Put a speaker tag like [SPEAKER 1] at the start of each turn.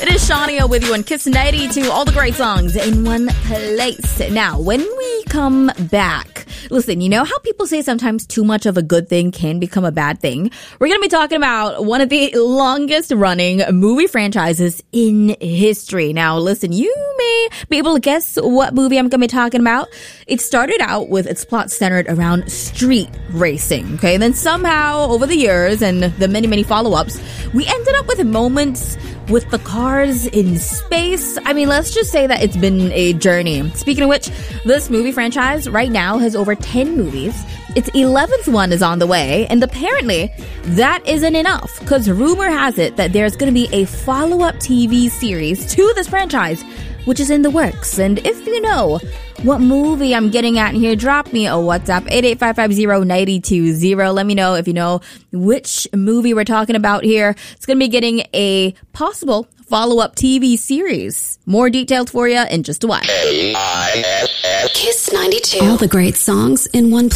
[SPEAKER 1] It is Shania with you on Kiss 92, all the great songs in one place. Now, when we come back, listen, you know how people say sometimes too much of a good thing can become a bad thing? We're going to be talking about one of the longest running movie franchises in history. Now, listen, you may be able to guess what movie I'm going to be talking about. It started out with its plot centered around street racing, okay? And then somehow, over the years and the many follow-ups, we ended up with moments with the cars in space. I mean, let's just say that it's been a journey. Speaking of which, this movie franchise right now has over 10 movies. Its 11th one is on the way, and apparently that isn't enough, because rumor has it that there's going to be a follow-up TV series to this franchise, which is in the works. And if you know what movie I'm getting at here, drop me a WhatsApp, 88550-920. Let me know if you know which movie we're talking about here. It's going to be getting a possible follow-up TV series. More details for you in just a while.
[SPEAKER 2] Kiss 92. All the great songs in one place.